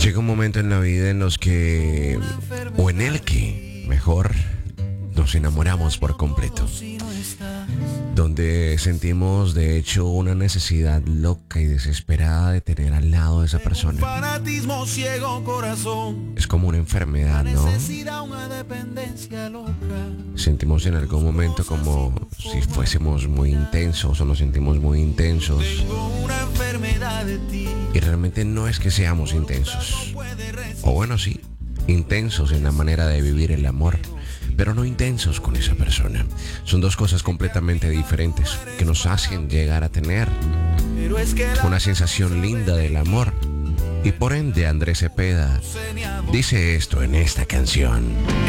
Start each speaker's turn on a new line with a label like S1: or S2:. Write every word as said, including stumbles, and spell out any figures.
S1: Llega un momento en la vida en los que, o en el que, mejor, nos enamoramos por completo. Donde sentimos, de hecho, una necesidad loca y desesperada de tener al lado de esa persona.
S2: Fanatismo ciego corazón.
S1: Es como una enfermedad, ¿no?
S2: Necesidad una dependencia loca.
S1: Sentimos en algún momento como si fuésemos muy intensos o nos sentimos muy intensos.
S2: Tengo una enfermedad de ti.
S1: Y realmente no es que seamos intensos. O bueno, sí, intensos en la manera de vivir el amor, pero no intensos con esa persona. Son dos cosas completamente diferentes que nos hacen llegar a tener
S2: Pero es que la
S1: una sensación linda del amor. Y por ende Andrés Cepeda dice esto en esta canción.